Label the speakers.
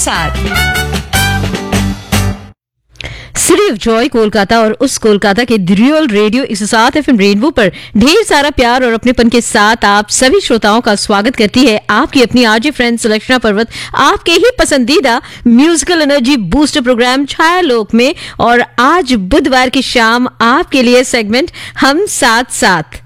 Speaker 1: साथ।
Speaker 2: City of Joy Kolkata और उस कोलकाता के रियल रेडियो 107 FM रेनबो पर ढेर सारा प्यार और अपनेपन के साथ आप सभी श्रोताओं का स्वागत करती है आपकी अपनी आरजे फ्रेंड सुलक्षणा पर्वत आपके ही पसंदीदा म्यूजिकल एनर्जी बूस्टर प्रोग्राम छायालोक में। और आज बुधवार की शाम आपके लिए सेगमेंट हम साथ साथ।